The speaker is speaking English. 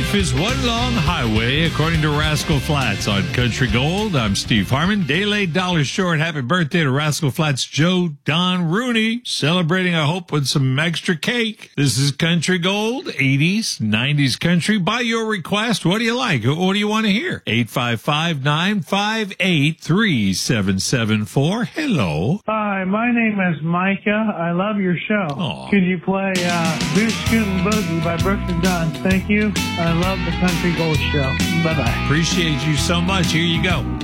Life is one long highway, according to Rascal Flatts on Country Gold. I'm Steve Harmon. Day late, dollar short. Happy birthday to Rascal Flatts Joe Don Rooney. Celebrating, I hope, with some extra cake. This is Country Gold, 80s, 90s country. By your request, what do you like? What do you want to hear? 855-958-3774. Hello. Hi, my name is Micah. I love your show. Aw. Could you play Boots, Scootin' Boogie by Brooks and Dunn? Thank you. I love the Country Gold Show. Bye-bye. Appreciate you so much. Here you go.